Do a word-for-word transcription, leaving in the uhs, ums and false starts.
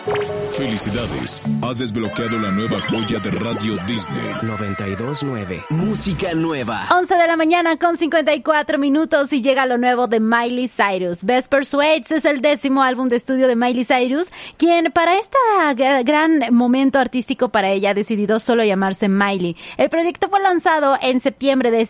Felicidades, has desbloqueado la nueva joya de Radio Disney. noventa y dos nueve. Música nueva. once de la mañana con cincuenta y cuatro minutos y llega lo nuevo de Miley Cyrus. Best Persuades es el décimo álbum de estudio de Miley Cyrus, quien para este gran momento artístico para ella ha decidido solo llamarse Miley. El proyecto fue lanzado en septiembre de